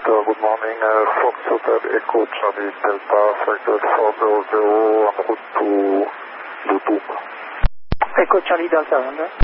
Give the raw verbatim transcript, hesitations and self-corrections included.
Uh, good morning, uh, Fox Hotel Echo Charlie Delta, Cycle four zero zero en route to Doutoum. Echo Charlie Delta, hein.